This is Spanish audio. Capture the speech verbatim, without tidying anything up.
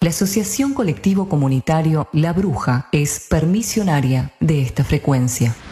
La Asociación Colectivo Comunitario La Bruja es permisionaria de esta frecuencia.